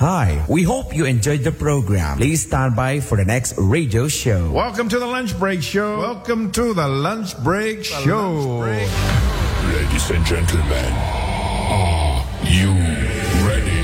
Hi, we hope you enjoyed the program. Please stand by for the next radio show. Welcome to the Lunch Break Show. Welcome to the Lunch Break Show. Ladies and gentlemen, are you ready?